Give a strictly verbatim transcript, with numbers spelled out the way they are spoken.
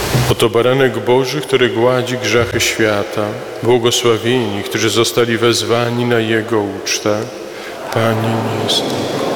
Oto baranek Boży, który gładzi grzechy świata. Błogosławieni, którzy zostali wezwani na Jego ucztę. Pani jest